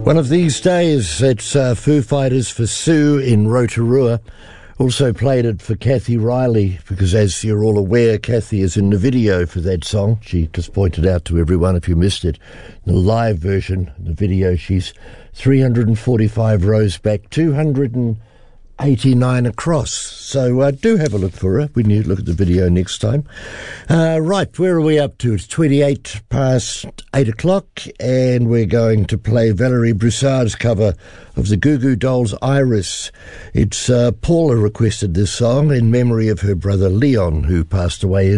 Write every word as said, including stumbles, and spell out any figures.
One of these days, it's uh, Foo Fighters for Sue in Rotorua. Also played it for Kathy Riley, because as you're all aware, Kathy is in the video for that song. She just pointed out to everyone, if you missed it, the live version, the video, she's three hundred forty-five rows back, two hundred eighty-nine across. So uh, do have a look for her when you look at the video next time. Uh, right, where are we up to? It's twenty-eight past eight o'clock, and we're going to play Valerie Broussard's cover of the Goo Goo Dolls' Iris. It's uh, Paula requested this song in memory of her brother Leon, who passed away in